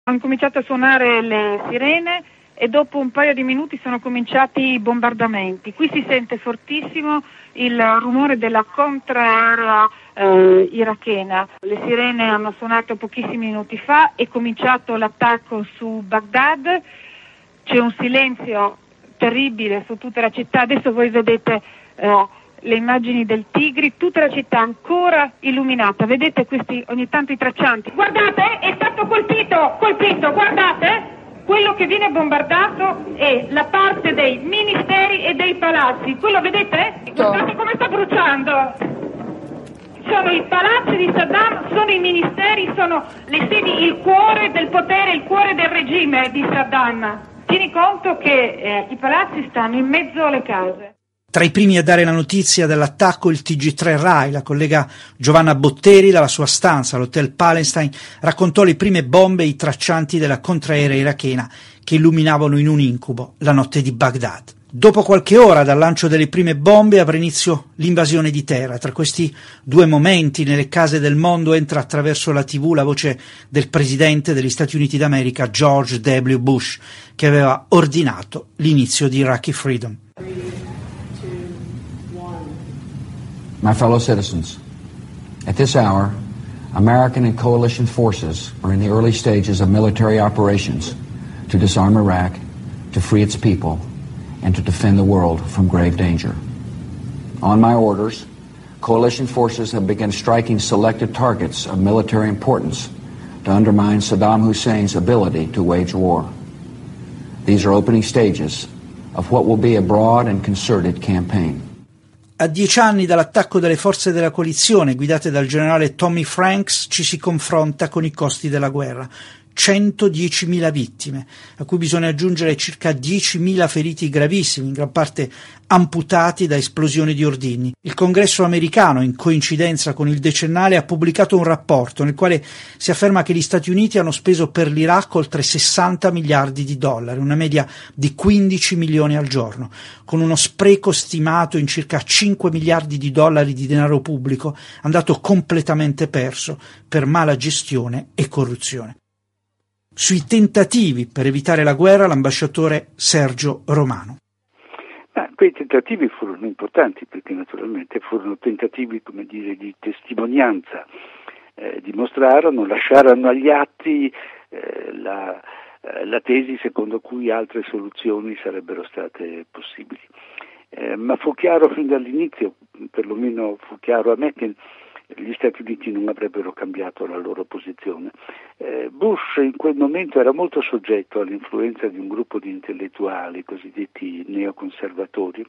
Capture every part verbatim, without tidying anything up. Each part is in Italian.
Hanno cominciato a suonare le sirene e dopo un paio di minuti sono cominciati i bombardamenti. Qui si sente fortissimo il rumore della contraerea eh, irachena. Le sirene hanno suonato pochissimi minuti fa, è cominciato l'attacco su Baghdad, c'è un silenzio terribile su tutta la città. Adesso voi vedete eh, le immagini del Tigri, tutta la città ancora illuminata, vedete questi ogni tanto i traccianti. Guardate, è stato colpito, colpito, guardate! Quello che viene bombardato è la parte dei ministeri e dei palazzi. Quello vedete? Guardate come sta bruciando. Sono i palazzi di Saddam, sono i ministeri, sono le sedi, il cuore del potere, il cuore del regime di Saddam. Tieni conto che eh, i palazzi stanno in mezzo alle case. Tra i primi a dare la notizia dell'attacco il T G tre Rai, la collega Giovanna Botteri, dalla sua stanza all'Hotel Palestine, raccontò le prime bombe e i traccianti della contraerea irachena che illuminavano in un incubo la notte di Baghdad. Dopo qualche ora dal lancio delle prime bombe avrà inizio l'invasione di terra. Tra questi due momenti nelle case del mondo entra attraverso la tivù la voce del presidente degli Stati Uniti d'America George W. Bush, che aveva ordinato l'inizio di Iraqi Freedom. My fellow citizens, at this hour, American and coalition forces are in the early stages of military operations to disarm Iraq, to free its people, and to defend the world from grave danger. On my orders, coalition forces have begun striking selected targets of military importance to undermine Saddam Hussein's ability to wage war. These are opening stages of what will be a broad and concerted campaign. A dieci anni dall'attacco delle forze della coalizione guidate dal generale Tommy Franks ci si confronta con i costi della guerra. centodiecimila vittime, a cui bisogna aggiungere circa diecimila feriti gravissimi, in gran parte amputati da esplosioni di ordigni. Il Congresso americano, in coincidenza con il decennale, ha pubblicato un rapporto nel quale si afferma che gli Stati Uniti hanno speso per l'Iraq oltre sessanta miliardi di dollari, una media di quindici milioni al giorno, con uno spreco stimato in circa cinque miliardi di dollari di denaro pubblico, andato completamente perso per mala gestione e corruzione. Sui tentativi per evitare la guerra, l'ambasciatore Sergio Romano. Ma quei tentativi furono importanti perché naturalmente furono tentativi, come dire, di testimonianza, eh, dimostrarono, lasciarono agli atti eh, la, eh, la tesi secondo cui altre soluzioni sarebbero state possibili. Eh, ma fu chiaro fin dall'inizio, perlomeno fu chiaro a me, che gli Stati Uniti non avrebbero cambiato la loro posizione. Eh, Bush in quel momento era molto soggetto all'influenza di un gruppo di intellettuali cosiddetti neoconservatori,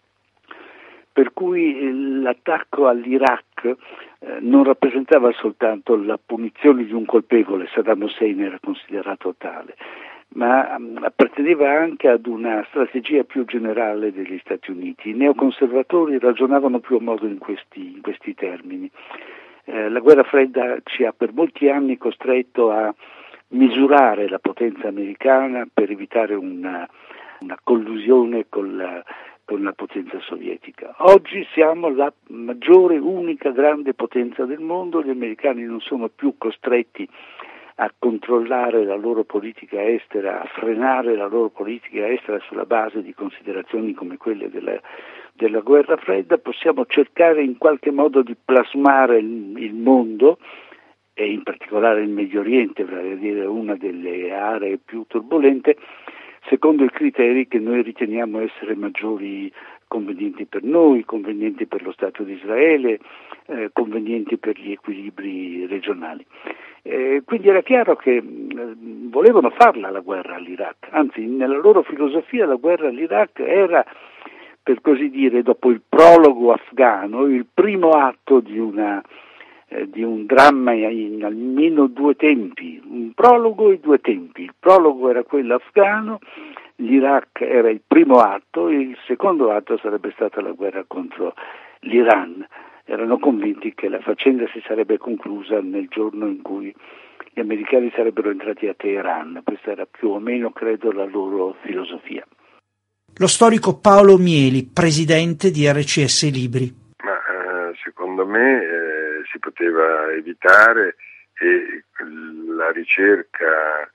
per cui l'attacco all'Iraq eh, non rappresentava soltanto la punizione di un colpevole, Saddam Hussein era considerato tale, ma um, apparteneva anche ad una strategia più generale degli Stati Uniti. I neoconservatori ragionavano più a modo in questi, in questi termini. Eh, la guerra fredda ci ha per molti anni costretto a misurare la potenza americana per evitare una, una collusione con la, con la potenza sovietica. Oggi siamo la maggiore, unica grande potenza del mondo, gli americani non sono più costretti a controllare la loro politica estera, a frenare la loro politica estera sulla base di considerazioni come quelle della, della guerra fredda. Possiamo cercare in qualche modo di plasmare il, il mondo, e in particolare il Medio Oriente, vale a dire una delle aree più turbolente, secondo i criteri che noi riteniamo essere maggiori, convenienti per noi, convenienti per lo Stato di Israele, eh, convenienti per gli equilibri regionali. Eh, quindi era chiaro che mh, volevano farla la guerra all'Iraq, anzi nella loro filosofia la guerra all'Iraq era, per così dire, dopo il prologo afghano, il primo atto di una eh, di un dramma in almeno due tempi, un prologo e due tempi. Il prologo era quello afghano, l'Iraq era il primo atto e il secondo atto sarebbe stata la guerra contro l'Iran. Erano convinti che la faccenda si sarebbe conclusa nel giorno in cui gli americani sarebbero entrati a Teheran. Questa era più o meno, credo, la loro filosofia. Lo storico Paolo Mieli, presidente di R C S Libri. Ma eh, secondo me eh, si poteva evitare, e la ricerca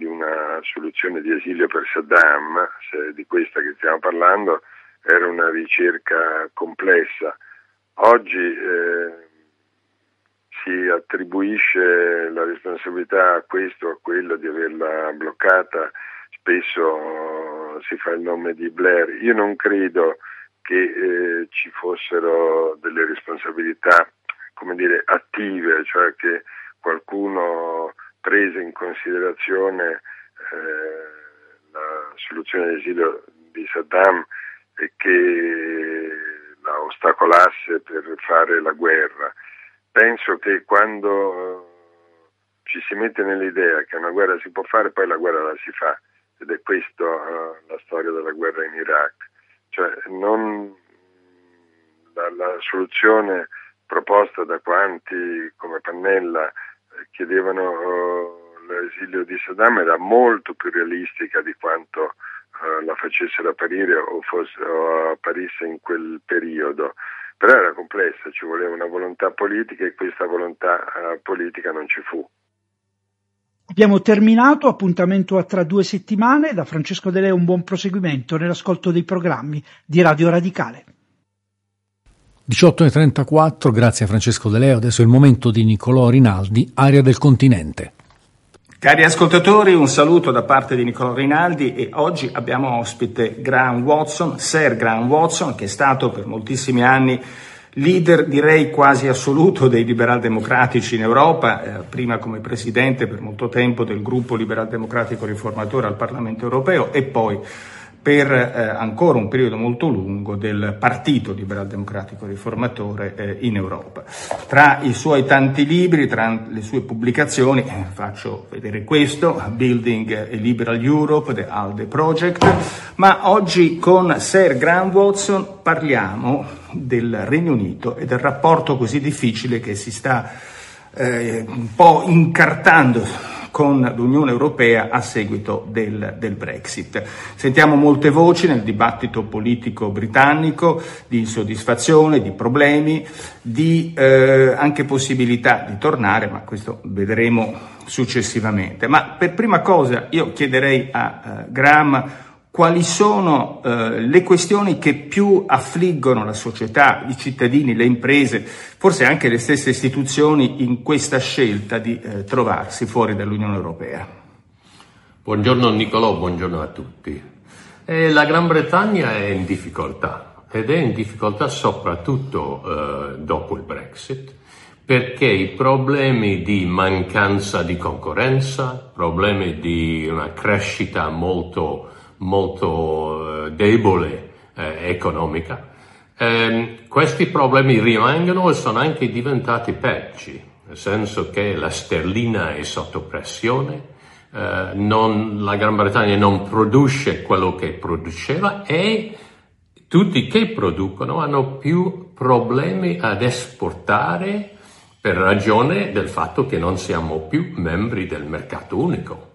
di una soluzione di esilio per Saddam, se di questa che stiamo parlando, era una ricerca complessa. Oggi eh, si attribuisce la responsabilità a questo o a quello di averla bloccata, spesso si fa il nome di Blair. Io non credo che eh, ci fossero delle responsabilità, come dire, attive, cioè che qualcuno prese in considerazione eh, la soluzione dell'esilio di Saddam e che la ostacolasse per fare la guerra. Penso che quando ci si mette nell'idea che una guerra si può fare, poi la guerra la si fa, ed è questa uh, la storia della guerra in Iraq. Cioè non la, la soluzione proposta da quanti come Pannella eh, chiedevano uh, l'esilio di Saddam era molto più realistica di quanto uh, la facessero apparire o, fosse, o apparisse in quel periodo. Però era complessa, ci voleva una volontà politica e questa volontà uh, politica non ci fu. Abbiamo terminato, appuntamento a tra due settimane. Da Francesco De Leo un buon proseguimento nell'ascolto dei programmi di Radio Radicale. diciotto e trentaquattro, grazie a Francesco De Leo. Adesso è il momento di Nicolò Rinaldi, Aria del Continente. Cari ascoltatori, un saluto da parte di Nicolò Rinaldi e oggi abbiamo ospite Graham Watson, Sir Graham Watson, che è stato per moltissimi anni leader, direi quasi assoluto, dei liberal-democratici in Europa, eh, prima come presidente per molto tempo del gruppo liberal-democratico riformatore al Parlamento europeo e poi per eh, ancora un periodo molto lungo del Partito Liberal-Democratico Riformatore eh, in Europa. Tra i suoi tanti libri, tra le sue pubblicazioni, eh, faccio vedere questo, Building a Liberal Europe, The ALDE Project, ma oggi con Sir Graham Watson parliamo del Regno Unito e del rapporto così difficile che si sta eh, un po' incartando con l'Unione Europea a seguito del, del Brexit. Sentiamo molte voci nel dibattito politico britannico di insoddisfazione, di problemi, di eh, anche possibilità di tornare, ma questo vedremo successivamente. Ma per prima cosa io chiederei a uh, Graham quali sono eh, le questioni che più affliggono la società, i cittadini, le imprese, forse anche le stesse istituzioni in questa scelta di eh, trovarsi fuori dall'Unione Europea. Buongiorno Nicolò, buongiorno a tutti. Eh, la Gran Bretagna è in difficoltà ed è in difficoltà soprattutto eh, dopo il Brexit, perché i problemi di mancanza di concorrenza, problemi di una crescita molto molto eh, debole eh, economica. Eh, questi problemi rimangono e sono anche diventati peggi, nel senso che la sterlina è sotto pressione, eh, non, la Gran Bretagna non produce quello che produceva e tutti che producono hanno più problemi ad esportare per ragione del fatto che non siamo più membri del mercato unico.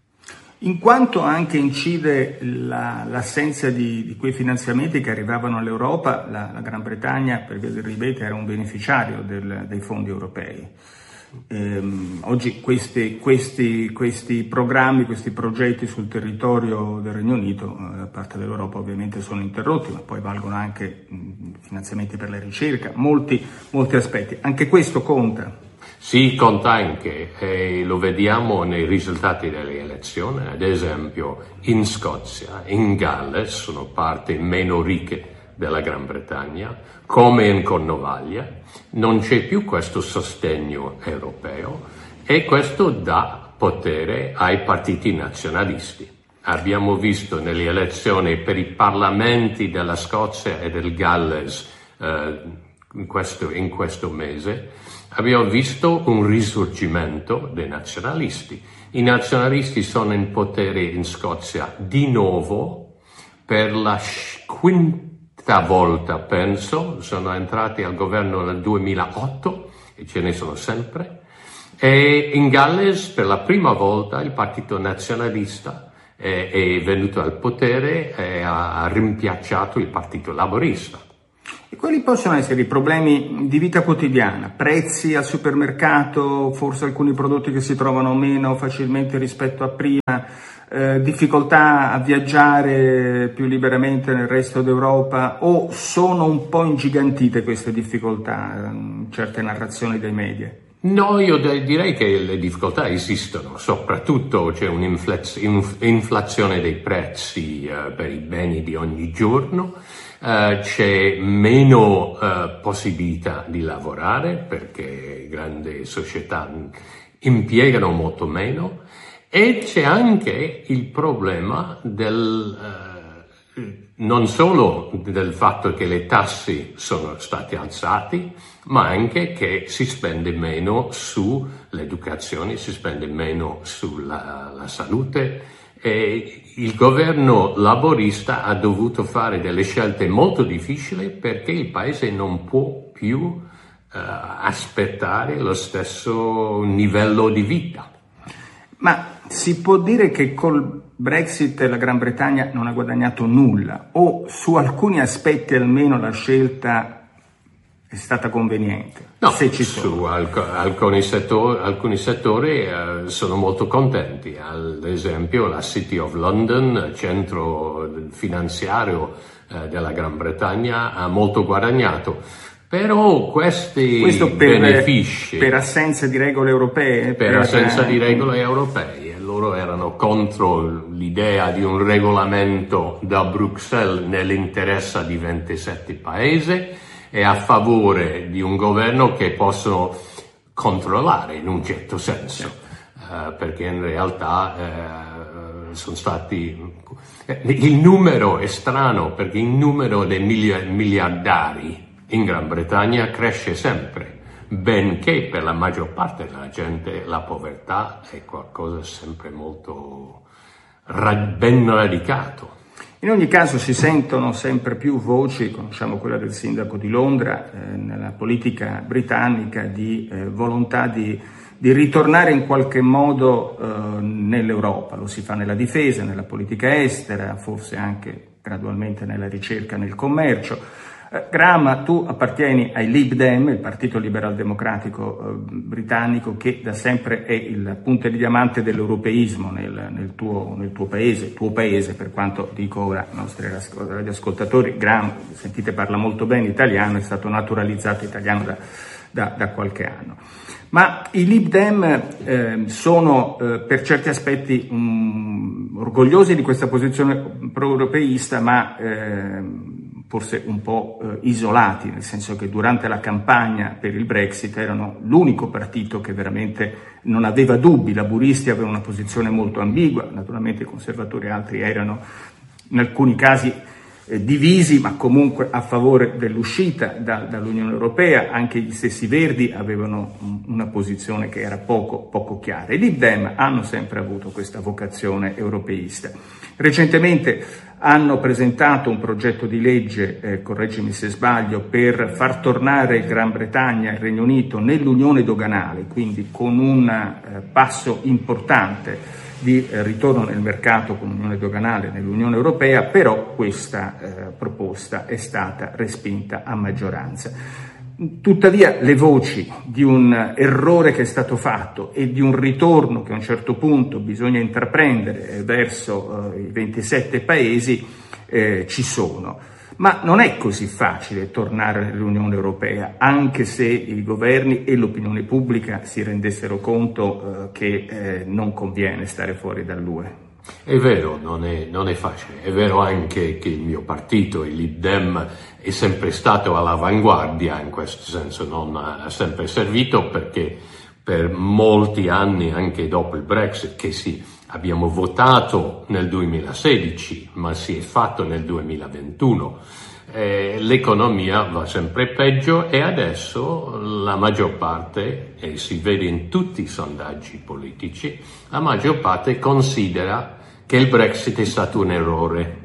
In quanto anche incide la, l'assenza di, di quei finanziamenti che arrivavano all'Europa, la, la Gran Bretagna per via del rebate era un beneficiario del, dei fondi europei. Ehm, oggi questi, questi, questi programmi, questi progetti sul territorio del Regno Unito, eh, da parte dell'Europa ovviamente sono interrotti, ma poi valgono anche mh, finanziamenti per la ricerca, molti, molti aspetti. Anche questo conta. Sì, conta anche, e lo vediamo nei risultati delle elezioni, ad esempio in Scozia, in Galles, sono parti meno ricche della Gran Bretagna, come in Cornovaglia, non c'è più questo sostegno europeo e questo dà potere ai partiti nazionalisti. Abbiamo visto nelle elezioni per i parlamenti della Scozia e del Galles eh, in, questo, in questo mese, abbiamo visto un risorgimento dei nazionalisti. I nazionalisti sono in potere in Scozia di nuovo per la quinta volta, penso, sono entrati al governo nel duemilaotto e ce ne sono sempre. E in Galles per la prima volta il partito nazionalista è, è venuto al potere e ha rimpiazzato il partito laborista. E quali possono essere i problemi di vita quotidiana? Prezzi al supermercato, forse alcuni prodotti che si trovano meno facilmente rispetto a prima, eh, difficoltà a viaggiare più liberamente nel resto d'Europa, o sono un po' ingigantite queste difficoltà in certe narrazioni dei media? No, io direi che le difficoltà esistono, soprattutto c'è un'inflazione dei prezzi uh, per i beni di ogni giorno, uh, c'è meno uh, possibilità di lavorare perché grandi società impiegano molto meno, e c'è anche il problema del uh, non solo del fatto che le tasse sono state alzate, ma anche che si spende meno sull'educazione, si spende meno sulla la salute, e il governo laborista ha dovuto fare delle scelte molto difficili perché il paese non può più uh, aspettare lo stesso livello di vita. Ma si può dire che col Brexit la Gran Bretagna non ha guadagnato nulla, o su alcuni aspetti almeno la scelta è stata conveniente? No, se ci sono. Su alc- alcuni settori, alcuni settori eh, sono molto contenti, ad esempio la City of London, centro finanziario eh, della Gran Bretagna, ha molto guadagnato. Però questi Questo per, benefici... Per assenza di regole europee? Per, per assenza di regole europee. Loro erano contro l'idea di un regolamento da Bruxelles nell'interesse di ventisette paesi e a favore di un governo che possono controllare in un certo senso, eh, perché in realtà eh, sono stati... Il numero è strano perché il numero dei miliardari in Gran Bretagna cresce sempre, benché per la maggior parte della gente la povertà è qualcosa sempre molto ben radicato. In ogni caso si sentono sempre più voci, conosciamo quella del sindaco di Londra, eh, nella politica britannica, di eh, volontà di, di ritornare in qualche modo eh, nell'Europa. Lo si fa nella difesa, nella politica estera, forse anche gradualmente nella ricerca, nel commercio. Graham, tu appartieni ai Lib Dem, il partito liberal democratico eh, britannico, che da sempre è il punto di diamante dell'europeismo nel, nel, tuo, nel tuo paese, il tuo paese, per quanto dico ora ai nostri radioascoltatori. Graham, sentite, parla molto bene italiano, è stato naturalizzato italiano da, da, da qualche anno. Ma i Lib Dem eh, sono eh, per certi aspetti um, orgogliosi di questa posizione pro-europeista, ma eh, forse un po' eh, isolati, nel senso che durante la campagna per il Brexit erano l'unico partito che veramente non aveva dubbi. I laburisti avevano una posizione molto ambigua, naturalmente i conservatori e altri erano in alcuni casi eh, divisi, ma comunque a favore dell'uscita da, dall'Unione Europea. Anche gli stessi Verdi avevano un, una posizione che era poco, poco chiara. I Lib Dem hanno sempre avuto questa vocazione europeista. Recentemente hanno presentato un progetto di legge, eh, correggimi se sbaglio, per far tornare Gran Bretagna e il Regno Unito nell'unione doganale, quindi con un eh, passo importante di eh, ritorno nel mercato con l'unione doganale nell'Unione Europea, però questa eh, proposta è stata respinta a maggioranza. Tuttavia le voci di un errore che è stato fatto e di un ritorno che a un certo punto bisogna intraprendere verso eh, i ventisette paesi eh, ci sono. Ma non è così facile tornare nell'Unione Europea, anche se i governi e l'opinione pubblica si rendessero conto eh, che eh, non conviene stare fuori dall'U E. È vero, non è, non è facile. È vero anche che il mio partito, il Lib Dem, è sempre stato all'avanguardia, in questo senso non ha sempre servito, perché per molti anni, anche dopo il Brexit, che sì, abbiamo votato nel duemilasedici, ma si è fatto nel duemilaventuno, eh, l'economia va sempre peggio e adesso la maggior parte, e si vede in tutti i sondaggi politici, la maggior parte considera che il Brexit è stato un errore.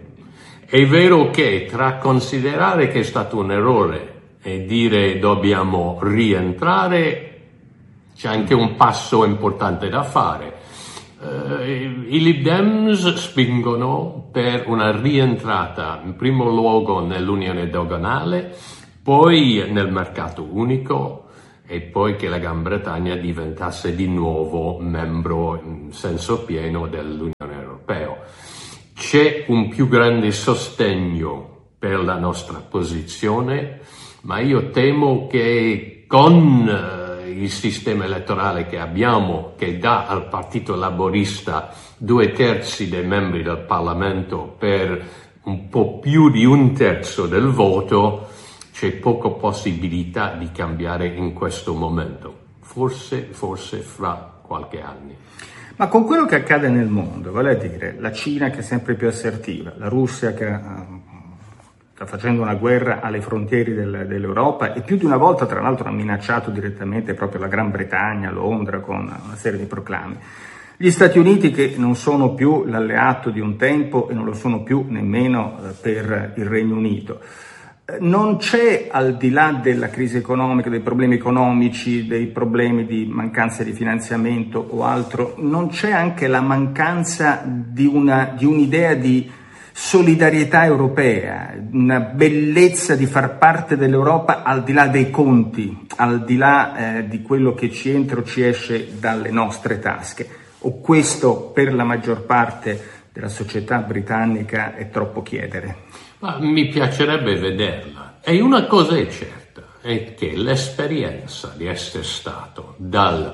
È vero che tra considerare che è stato un errore e dire dobbiamo rientrare c'è anche un passo importante da fare. Uh, I Lib Dems spingono per una rientrata in primo luogo nell'unione doganale, poi nel mercato unico e poi che la Gran Bretagna diventasse di nuovo membro in senso pieno dell'Unione Europea. C'è un più grande sostegno per la nostra posizione, ma io temo che con il sistema elettorale che abbiamo, che dà al Partito Laborista due terzi dei membri del Parlamento per un po' più di un terzo del voto, c'è poca possibilità di cambiare in questo momento. Forse, forse fra qualche anno. Ma con quello che accade nel mondo, vale a dire la Cina che è sempre più assertiva, la Russia che uh, sta facendo una guerra alle frontiere del, dell'Europa e più di una volta tra l'altro ha minacciato direttamente proprio la Gran Bretagna, Londra, con una serie di proclami. Gli Stati Uniti che non sono più l'alleato di un tempo e non lo sono più nemmeno uh, per il Regno Unito. Non c'è, al di là della crisi economica, dei problemi economici, dei problemi di mancanza di finanziamento o altro, non c'è anche la mancanza di, una, di un'idea di solidarietà europea, una bellezza di far parte dell'Europa al di là dei conti, al di là eh, di quello che ci entra o ci esce dalle nostre tasche. O questo per la maggior parte della società britannica è troppo chiedere? Ma mi piacerebbe vederla. E una cosa è certa, è che l'esperienza di essere stato dal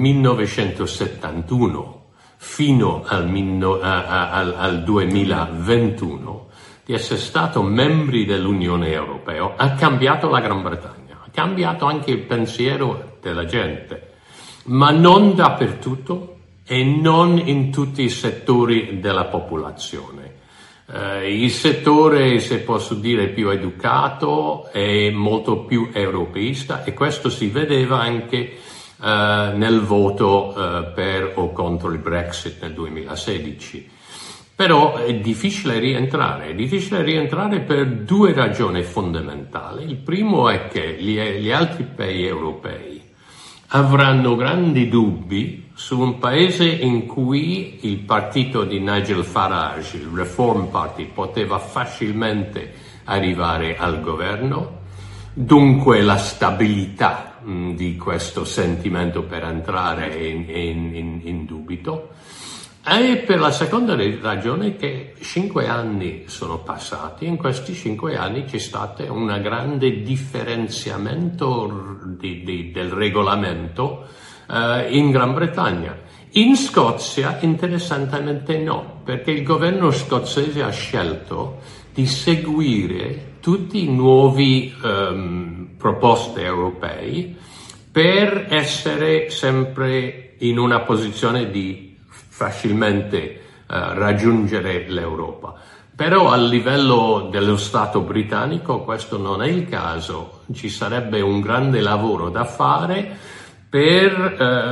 millenovecentosettantuno fino al, al, al duemilaventuno, di essere stato membri dell'Unione Europea, ha cambiato la Gran Bretagna, ha cambiato anche il pensiero della gente, ma non dappertutto e non in tutti i settori della popolazione. Uh, il settore, se posso dire, più educato è molto più europeista e questo si vedeva anche uh, nel voto uh, per o contro il Brexit nel duemilasedici. Però è difficile rientrare, è difficile rientrare per due ragioni fondamentali. Il primo è che gli, gli altri paesi europei avranno grandi dubbi su un paese in cui il partito di Nigel Farage, il Reform Party, poteva facilmente arrivare al governo, dunque la stabilità mh, di questo sentimento per entrare è in, in, in, in dubito. E per la seconda ragione che cinque anni sono passati, in questi cinque anni c'è stato un grande differenziamento di, di, del regolamento uh, in Gran Bretagna. In Scozia interessantemente no, perché il governo scozzese ha scelto di seguire tutti i nuovi um, proposte europei per essere sempre in una posizione di facilmente uh, raggiungere l'Europa. Però a livello dello Stato britannico questo non è il caso, ci sarebbe un grande lavoro da fare per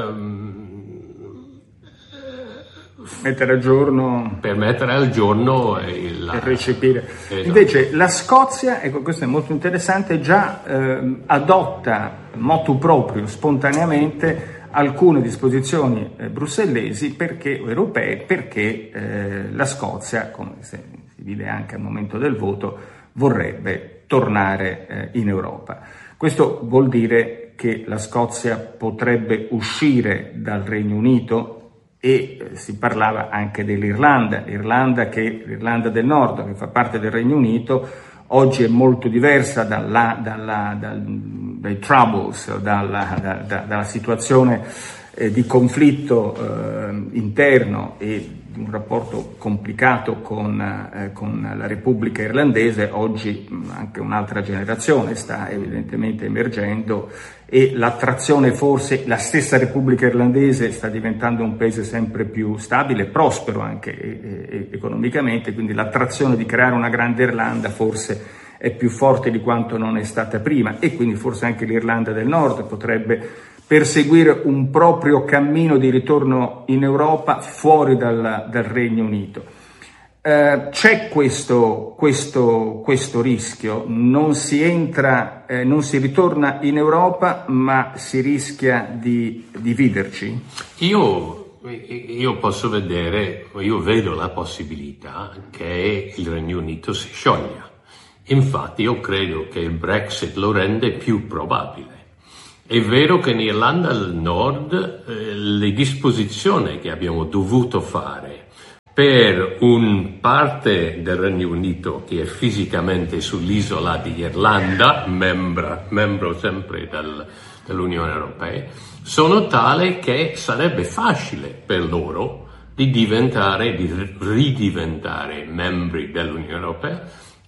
ehm, mettere a giorno per mettere al giorno il, e recepire. Esatto. Invece la Scozia, ecco questo è molto interessante, già eh, adotta motu proprio, spontaneamente, alcune disposizioni eh, brussellesi perché, o europee perché eh, la Scozia, come si vede anche al momento del voto, vorrebbe tornare eh, in Europa. Questo vuol dire che la Scozia potrebbe uscire dal Regno Unito e eh, si parlava anche dell'Irlanda, l'Irlanda, che, l'Irlanda del Nord, che fa parte del Regno Unito, oggi è molto diversa dalla, dalla, dal, dai troubles, dalla, da, da, dalla situazione eh, di conflitto eh, interno e di un rapporto complicato con, eh, con la Repubblica Irlandese. Oggi mh, anche un'altra generazione sta evidentemente emergendo e l'attrazione, forse la stessa Repubblica Irlandese sta diventando un paese sempre più stabile, prospero anche e, e, economicamente, quindi l'attrazione di creare una grande Irlanda forse è più forte di quanto non è stata prima e quindi forse anche l'Irlanda del Nord potrebbe perseguire un proprio cammino di ritorno in Europa fuori dal, dal Regno Unito. Eh, c'è questo, questo, questo rischio, non si entra, eh, non si ritorna in Europa, ma si rischia di dividerci? Io io posso vedere, io vedo la possibilità che il Regno Unito si scioglia. Infatti io credo che il Brexit lo rende più probabile. È vero che in Irlanda del Nord eh, le disposizioni che abbiamo dovuto fare per un parte del Regno Unito che è fisicamente sull'isola di Irlanda, membra, membro sempre del, dell'Unione Europea, sono tali che sarebbe facile per loro di diventare, di ridiventare membri dell'Unione Europea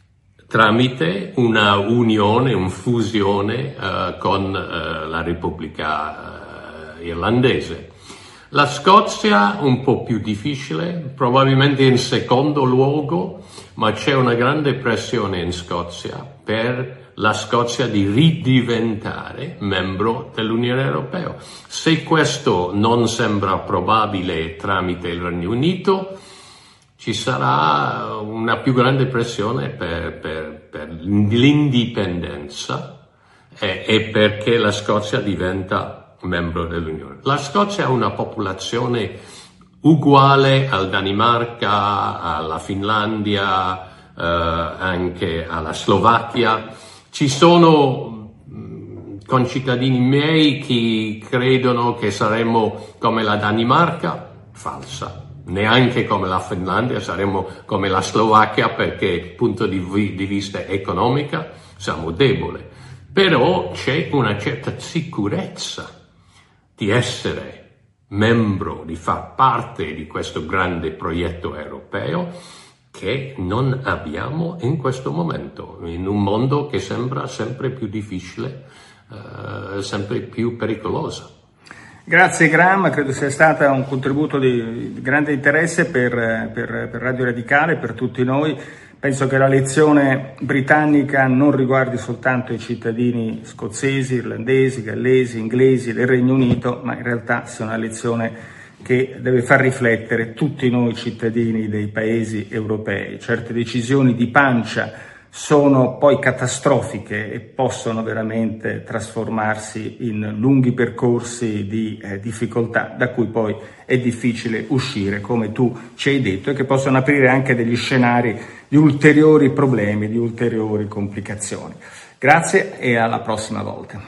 tramite una unione, una fusione uh, con uh, la Repubblica uh, Irlandese. La Scozia un po' più difficile, probabilmente in secondo luogo, ma c'è una grande pressione in Scozia per la Scozia di ridiventare membro dell'Unione Europea. Se questo non sembra probabile tramite il Regno Unito, ci sarà una più grande pressione per, per, per l'indipendenza e, e perché la Scozia diventa membro dell'Unione. La Scozia ha una popolazione uguale al Danimarca, alla Finlandia, eh, anche alla Slovacchia. Ci sono mh, concittadini miei che credono che saremmo come la Danimarca, falsa. Neanche come la Finlandia, saremmo come la Slovacchia perché dal punto di, vi- di vista economico siamo deboli. Però c'è una certa sicurezza di essere membro, di far parte di questo grande progetto europeo che non abbiamo in questo momento, in un mondo che sembra sempre più difficile, eh, sempre più pericoloso. Grazie Graham, credo sia stato un contributo di, di grande interesse per, per, per Radio Radicale, per tutti noi. Penso che la lezione britannica non riguardi soltanto i cittadini scozzesi, irlandesi, gallesi, inglesi del Regno Unito, ma in realtà sia una lezione che deve far riflettere tutti noi cittadini dei paesi europei. Certe decisioni di pancia sono poi catastrofiche e possono veramente trasformarsi in lunghi percorsi di eh, difficoltà da cui poi è difficile uscire, come tu ci hai detto, e che possono aprire anche degli scenari di ulteriori problemi, di ulteriori complicazioni. Grazie e alla prossima volta.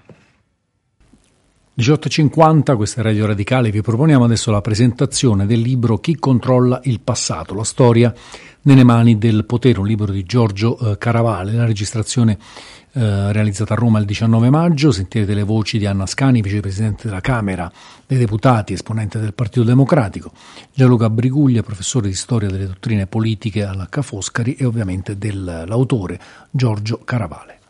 diciotto e cinquanta, questa è Radio Radicale, vi proponiamo adesso la presentazione del libro Chi controlla il passato, la storia nelle mani del potere, un libro di Giorgio eh, Caravale, la registrazione eh, realizzata a Roma il diciannove maggio. Sentirete le voci di Anna Scani, vicepresidente della Camera dei Deputati, esponente del Partito Democratico, Gianluca Briguglia, professore di storia delle dottrine politiche alla Ca' Foscari, e ovviamente dell'autore Giorgio Caravale.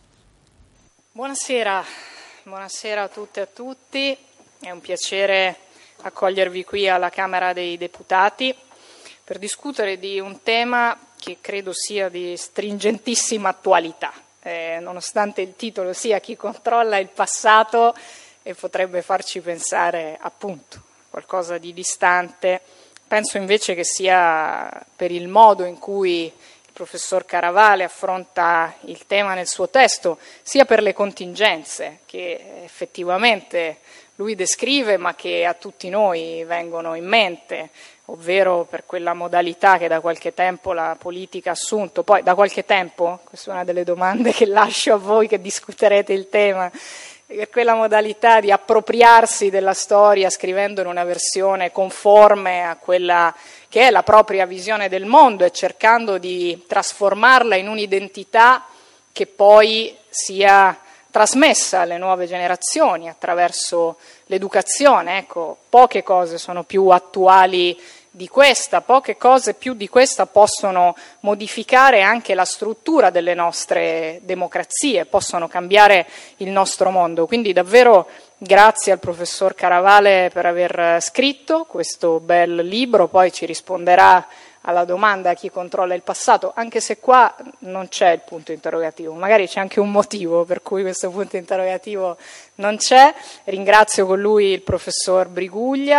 Buonasera, buonasera a tutte e a tutti, è un piacere accogliervi qui alla Camera dei Deputati per discutere di un tema che credo sia di stringentissima attualità, eh, nonostante il titolo sia Chi controlla il passato, e potrebbe farci pensare appunto qualcosa di distante. Penso invece che sia per il modo in cui il professor Caravale affronta il tema nel suo testo, sia per le contingenze che effettivamente lui descrive ma che a tutti noi vengono in mente, ovvero per quella modalità che da qualche tempo la politica ha assunto. Poi da qualche tempo, questa è una delle domande che lascio a voi che discuterete il tema, per quella modalità di appropriarsi della storia scrivendo in una versione conforme a quella che è la propria visione del mondo e cercando di trasformarla in un'identità che poi sia trasmessa alle nuove generazioni attraverso l'educazione. Ecco, poche cose sono più attuali di questa, poche cose più di questa possono modificare anche la struttura delle nostre democrazie, possono cambiare il nostro mondo. Quindi davvero grazie al professor Caravale per aver scritto questo bel libro, poi ci risponderà alla domanda chi controlla il passato, anche se qua non c'è il punto interrogativo, magari c'è anche un motivo per cui questo punto interrogativo non c'è. Ringrazio con lui il professor Briguglia,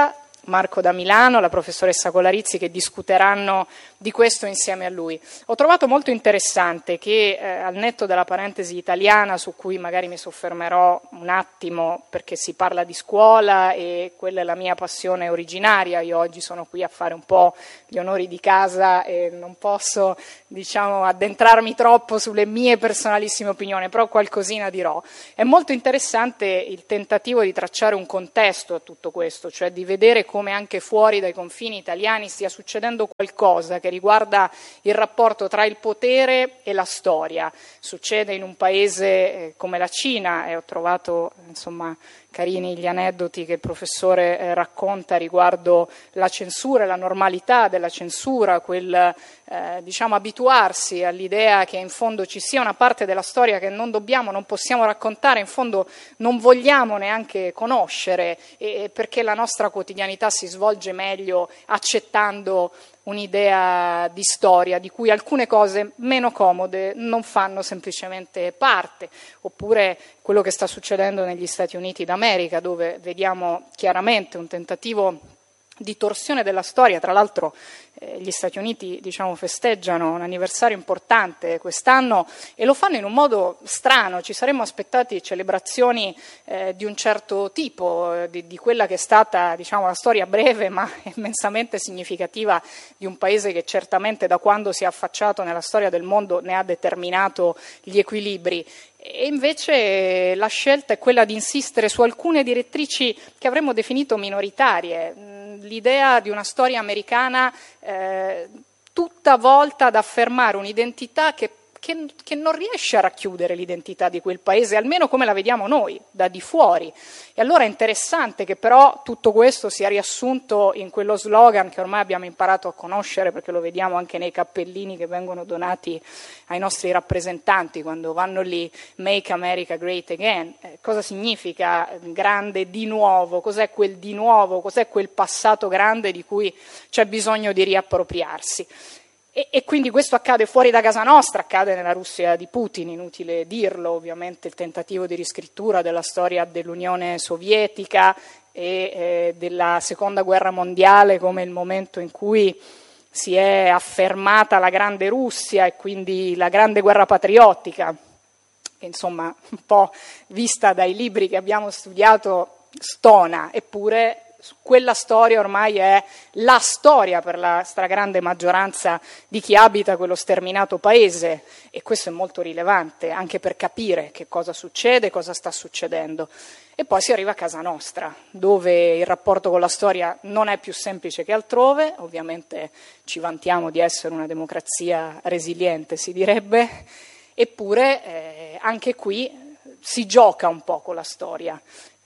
Marco da Milano, la professoressa Colarizzi, che discuteranno di questo insieme a lui. Ho trovato molto interessante che eh, al netto della parentesi italiana, su cui magari mi soffermerò un attimo perché si parla di scuola e quella è la mia passione originaria, io oggi sono qui a fare un po' gli onori di casa e non posso, diciamo, addentrarmi troppo sulle mie personalissime opinioni, però qualcosina dirò. È molto interessante il tentativo di tracciare un contesto a tutto questo, cioè di vedere come anche fuori dai confini italiani stia succedendo qualcosa che riguarda il rapporto tra il potere e la storia. Succede in un paese eh, come la Cina, e ho trovato insomma carini gli aneddoti che il professore eh, racconta riguardo la censura e la normalità della censura, quel eh, diciamo abituarsi all'idea che in fondo ci sia una parte della storia che non dobbiamo, non possiamo raccontare, in fondo non vogliamo neanche conoscere, e, perché la nostra quotidianità si svolge meglio accettando un'idea di storia di cui alcune cose meno comode non fanno semplicemente parte, oppure quello che sta succedendo negli Stati Uniti d'America, dove vediamo chiaramente un tentativo di torsione della storia. Tra l'altro eh, gli Stati Uniti, diciamo, festeggiano un anniversario importante quest'anno e lo fanno in un modo strano. Ci saremmo aspettati celebrazioni eh, di un certo tipo, eh, di, di quella che è stata, diciamo, la storia breve ma immensamente significativa di un paese che certamente da quando si è affacciato nella storia del mondo ne ha determinato gli equilibri. E invece la scelta è quella di insistere su alcune direttrici che avremmo definito minoritarie. L'idea di una storia americana eh, tutta volta ad affermare un'identità che, che, che non riesce a racchiudere l'identità di quel paese, almeno come la vediamo noi, da di fuori. E allora è interessante che però tutto questo sia riassunto in quello slogan che ormai abbiamo imparato a conoscere, perché lo vediamo anche nei cappellini che vengono donati ai nostri rappresentanti quando vanno lì: Make America Great Again. Eh, cosa significa grande di nuovo? Cos'è quel di nuovo? Cos'è quel passato grande di cui c'è bisogno di riappropriarsi? E, e quindi questo accade fuori da casa nostra, accade nella Russia di Putin, inutile dirlo, ovviamente il tentativo di riscrittura della storia dell'Unione Sovietica e eh, della Seconda Guerra Mondiale come il momento in cui si è affermata la grande Russia e quindi la grande guerra patriottica, che insomma un po' vista dai libri che abbiamo studiato stona, eppure quella storia ormai è la storia per la stragrande maggioranza di chi abita quello sterminato paese, e questo è molto rilevante anche per capire che cosa succede, cosa sta succedendo. E poi si arriva a casa nostra, dove il rapporto con la storia non è più semplice che altrove. Ovviamente ci vantiamo di essere una democrazia resiliente, si direbbe, eppure eh, anche qui si gioca un po' con la storia.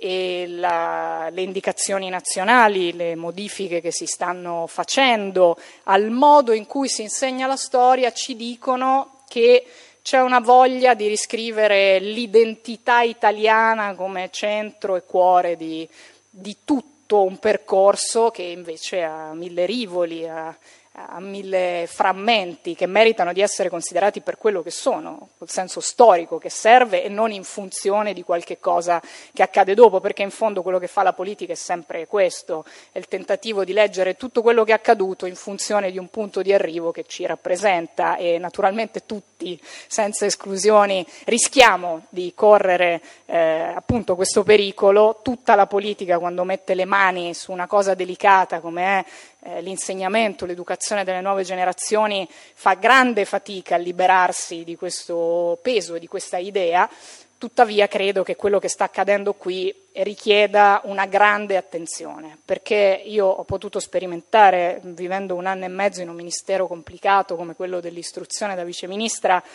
E la, le indicazioni nazionali, le modifiche che si stanno facendo al modo in cui si insegna la storia ci dicono che c'è una voglia di riscrivere l'identità italiana come centro e cuore di, di tutto un percorso che invece ha mille rivoli, ha, a mille frammenti che meritano di essere considerati per quello che sono, col senso storico che serve e non in funzione di qualche cosa che accade dopo, perché in fondo quello che fa la politica è sempre questo, è il tentativo di leggere tutto quello che è accaduto in funzione di un punto di arrivo che ci rappresenta, e naturalmente tutti, senza esclusioni, rischiamo di correre eh, appunto questo pericolo. Tutta la politica, quando mette le mani su una cosa delicata come è Eh, l'insegnamento, l'educazione delle nuove generazioni, fa grande fatica a liberarsi di questo peso e di questa idea. Tuttavia credo che quello che sta accadendo qui richieda una grande attenzione, perché io ho potuto sperimentare, vivendo un anno e mezzo in un ministero complicato come quello dell'istruzione da viceministra,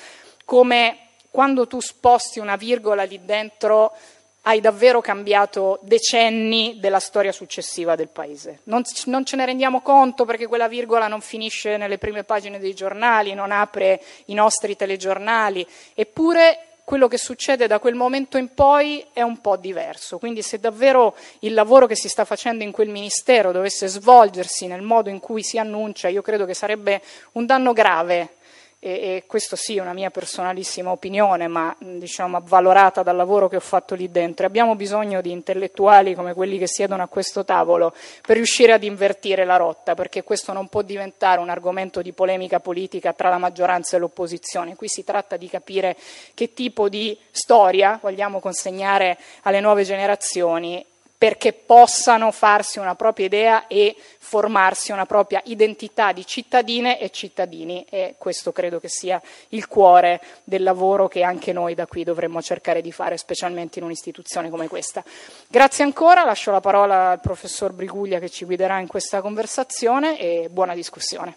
come quando tu sposti una virgola lì dentro hai davvero cambiato decenni della storia successiva del paese. Non, non ce ne rendiamo conto perché quella virgola non finisce nelle prime pagine dei giornali, non apre i nostri telegiornali, eppure quello che succede da quel momento in poi è un po' diverso. Quindi se davvero il lavoro che si sta facendo in quel ministero dovesse svolgersi nel modo in cui si annuncia, io credo che sarebbe un danno grave e, e questo sì è una mia personalissima opinione, ma diciamo avvalorata dal lavoro che ho fatto lì dentro. Abbiamo bisogno di intellettuali come quelli che siedono a questo tavolo per riuscire ad invertire la rotta, perché questo non può diventare un argomento di polemica politica tra la maggioranza e l'opposizione. Qui si tratta di capire che tipo di storia vogliamo consegnare alle nuove generazioni, perché possano farsi una propria idea e formarsi una propria identità di cittadine e cittadini, e questo credo che sia il cuore del lavoro che anche noi da qui dovremmo cercare di fare, specialmente in un'istituzione come questa. Grazie ancora, lascio la parola al professor Briguglia che ci guiderà in questa conversazione e buona discussione.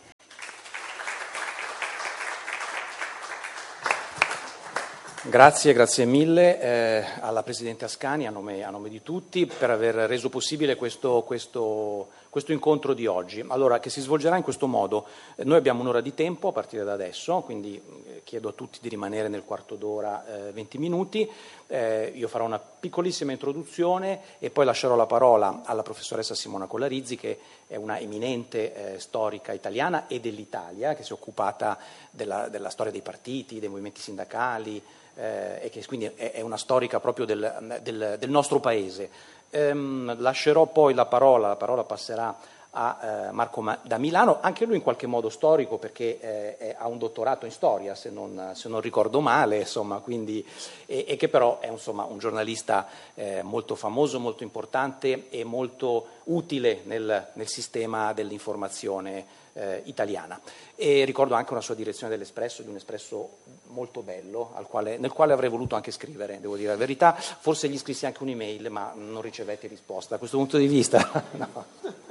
Grazie, grazie mille eh, alla Presidente Ascani, a nome, a nome di tutti, per aver reso possibile questo, questo, questo incontro di oggi. Allora, che si svolgerà in questo modo. Eh, noi abbiamo un'ora di tempo a partire da adesso, quindi eh, chiedo a tutti di rimanere nel quarto d'ora, eh, venti minuti. Eh, io farò una piccolissima introduzione e poi lascerò la parola alla professoressa Simona Collarizzi, che è una eminente eh, storica italiana e dell'Italia, che si è occupata della, della storia dei partiti, dei movimenti sindacali, Eh, e che quindi è, è una storica proprio del, del, del nostro paese. Ehm, lascerò poi la parola, la parola passerà a eh, Marco Ma- da Milano, anche lui in qualche modo storico, perché eh, è, ha un dottorato in storia, se non, se non ricordo male, insomma, quindi, e, e che però è insomma, un giornalista eh, molto famoso, molto importante e molto utile nel, nel sistema dell'informazione Eh, italiana. E ricordo anche una sua direzione dell'Espresso, di un Espresso molto bello, al quale, nel quale avrei voluto anche scrivere, devo dire la verità. Forse gli scrissi anche un'email, ma non ricevetti risposta. Da questo punto di vista, no.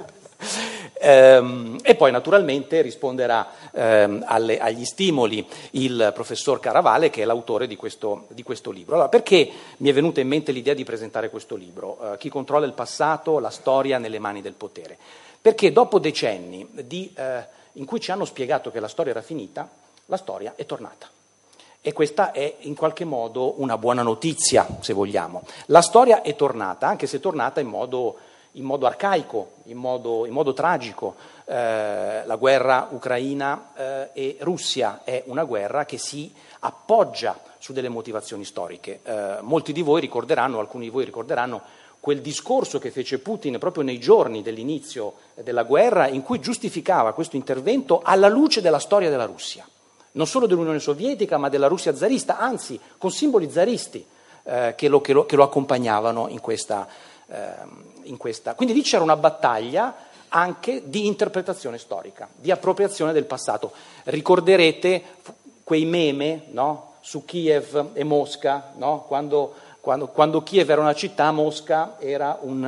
Ehm, e poi naturalmente risponderà ehm, alle, agli stimoli il professor Caravale, che è l'autore di questo, di questo libro. Allora, perché mi è venuta in mente l'idea di presentare questo libro? Eh, Chi controlla il passato, la storia nelle mani del potere. Perché dopo decenni di, eh, in cui ci hanno spiegato che la storia era finita, la storia è tornata. E questa è in qualche modo una buona notizia, se vogliamo. La storia è tornata, anche se è tornata in modo, in modo arcaico, in modo, in modo tragico. Eh, la guerra ucraina eh, e Russia è una guerra che si appoggia su delle motivazioni storiche. Eh, molti di voi ricorderanno, alcuni di voi ricorderanno, quel discorso che fece Putin proprio nei giorni dell'inizio della guerra, in cui giustificava questo intervento alla luce della storia della Russia, non solo dell'Unione Sovietica, ma della Russia zarista, anzi con simboli zaristi eh, che, lo, che, lo, che lo accompagnavano in questa, eh, in questa. Quindi lì c'era una battaglia anche di interpretazione storica, di appropriazione del passato. Ricorderete quei meme, no? Su Kiev e Mosca, no? Quando Quando, quando Kiev era una città, Mosca era un,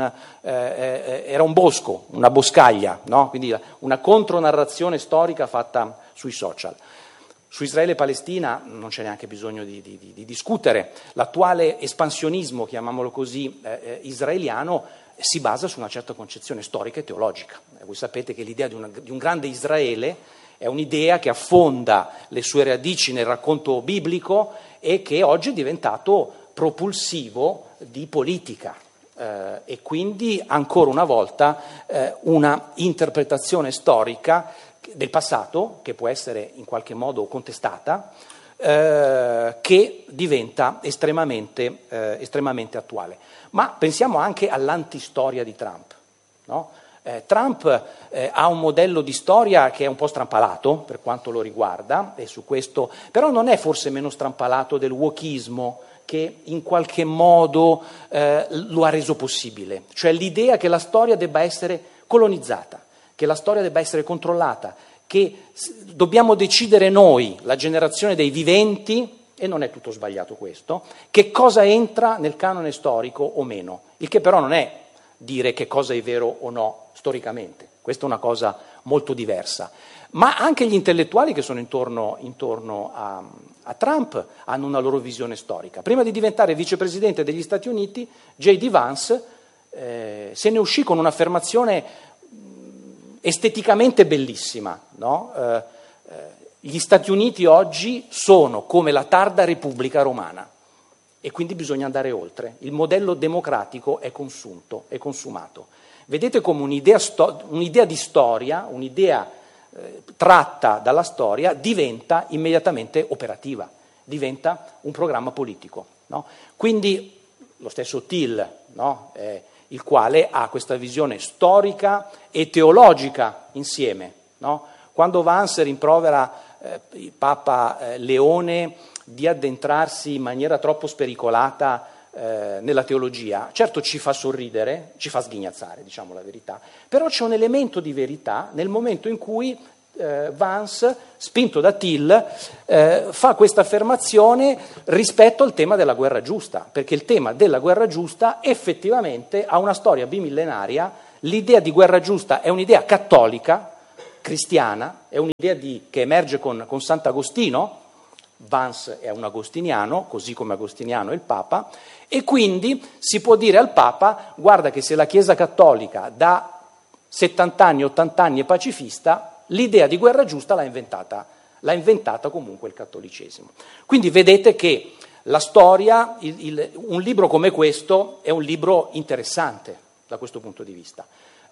eh, era un bosco, una boscaglia, no? Quindi una contronarrazione storica fatta sui social. Su Israele e Palestina non c'è neanche bisogno di, di, di discutere. L'attuale espansionismo, chiamiamolo così, eh, israeliano si basa su una certa concezione storica e teologica. E voi sapete che l'idea di, una, di un grande Israele è un'idea che affonda le sue radici nel racconto biblico e che oggi è diventato propulsivo di politica eh, e quindi ancora una volta eh, una interpretazione storica del passato che può essere in qualche modo contestata eh, che diventa estremamente, eh, estremamente attuale. Ma pensiamo anche all'antistoria di Trump, no? Eh, Trump eh, ha un modello di storia che è un po' strampalato per quanto lo riguarda, e su questo, però non è forse meno strampalato del wokismo che in qualche modo eh, lo ha reso possibile, cioè l'idea che la storia debba essere colonizzata, che la storia debba essere controllata, che dobbiamo decidere noi, la generazione dei viventi, e non è tutto sbagliato questo, che cosa entra nel canone storico o meno, il che però non è dire che cosa è vero o no storicamente, questa è una cosa molto diversa. Ma anche gli intellettuali che sono intorno, intorno a, a Trump hanno una loro visione storica. Prima di diventare vicepresidente degli Stati Uniti, J D Vance eh, se ne uscì con un'affermazione esteticamente bellissima, no? eh, eh, gli Stati Uniti oggi sono come la tarda Repubblica Romana e quindi bisogna andare oltre. Il modello democratico è consunto, è consumato. Vedete come un'idea, sto- un'idea di storia, un'idea eh, tratta dalla storia diventa immediatamente operativa, diventa un programma politico, no? Quindi lo stesso Till, no? eh, il quale ha questa visione storica e teologica insieme, no? Quando Vance rimprovera eh, il Papa eh, Leone di addentrarsi in maniera troppo spericolata eh, nella teologia, certo ci fa sorridere, ci fa sghignazzare, diciamo la verità, però c'è un elemento di verità nel momento in cui eh, Vance, spinto da Till, eh, fa questa affermazione rispetto al tema della guerra giusta, perché il tema della guerra giusta effettivamente ha una storia bimillenaria. L'idea di guerra giusta è un'idea cattolica, cristiana, è un'idea di, che emerge con, con Sant'Agostino. Vance è un agostiniano, così come Agostiniano è il Papa, e quindi si può dire al Papa: guarda che se la Chiesa cattolica da settanta anni, ottanta anni è pacifista, l'idea di guerra giusta l'ha inventata, l'ha inventata comunque il cattolicesimo. Quindi vedete che la storia, il, il, un libro come questo è un libro interessante da questo punto di vista,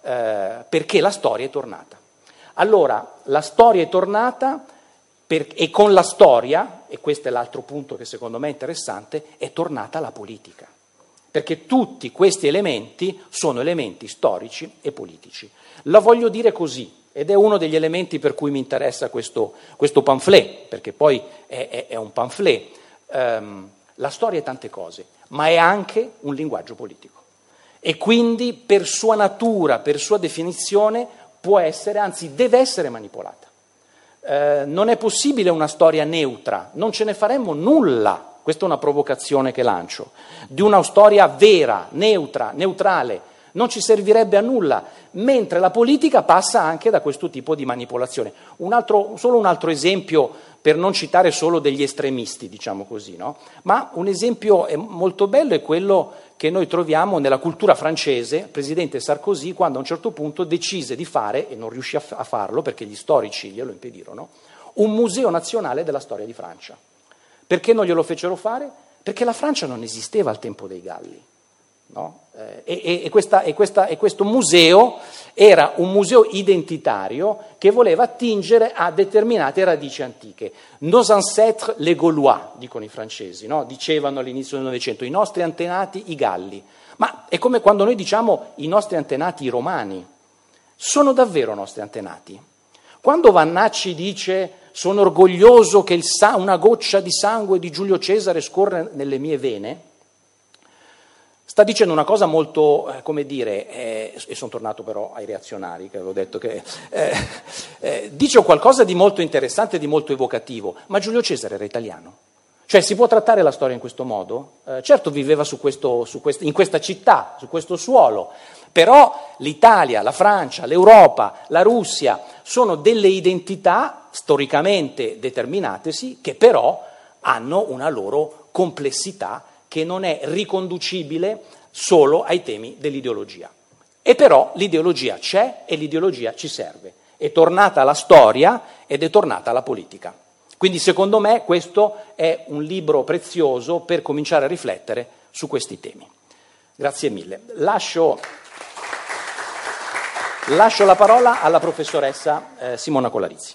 eh, perché la storia è tornata. Allora, la storia è tornata per, e con la storia, e questo è l'altro punto che secondo me è interessante, è tornata la politica, perché tutti questi elementi sono elementi storici e politici. La voglio dire così, ed è uno degli elementi per cui mi interessa questo, questo pamphlet, perché poi è, è, è un pamphlet. Um, la storia è tante cose, ma è anche un linguaggio politico, e quindi per sua natura, per sua definizione, può essere, anzi deve essere manipolata. Eh, non è possibile una storia neutra, non ce ne faremmo nulla, questa è una provocazione che lancio, di una storia vera, neutra, neutrale, non ci servirebbe a nulla, mentre la politica passa anche da questo tipo di manipolazione. Un altro, solo un altro esempio, per non citare solo degli estremisti, diciamo così, no? Ma un esempio molto bello è quello che noi troviamo nella cultura francese. Il presidente Sarkozy, quando a un certo punto decise di fare, e non riuscì a farlo perché gli storici glielo impedirono, un museo nazionale della storia di Francia. Perché non glielo fecero fare? Perché la Francia non esisteva al tempo dei Galli. No? Eh, e, e, questa, e, questa, e questo museo era un museo identitario che voleva attingere a determinate radici antiche. Nos ancêtres les Gaulois, dicono i francesi, no? Dicevano all'inizio del Novecento, i nostri antenati i Galli. Ma è come quando noi diciamo i nostri antenati i Romani. Sono davvero nostri antenati? Quando Vannacci dice sono orgoglioso che il sa- una goccia di sangue di Giulio Cesare scorre nelle mie vene, sta dicendo una cosa molto, eh, come dire, eh, e sono tornato però ai reazionari, che avevo detto che, eh, eh, dice qualcosa di molto interessante, di molto evocativo, ma Giulio Cesare era italiano. Cioè si può trattare la storia in questo modo? Eh, certo viveva su questo, su quest- in questa città, su questo suolo, però l'Italia, la Francia, l'Europa, la Russia sono delle identità storicamente determinatesi che però hanno una loro complessità che non è riconducibile solo ai temi dell'ideologia. E però l'ideologia c'è e l'ideologia ci serve. È tornata la storia ed è tornata la politica. Quindi secondo me questo è un libro prezioso per cominciare a riflettere su questi temi. Grazie mille. Lascio, lascio la parola alla professoressa eh, Simona Colarizzi.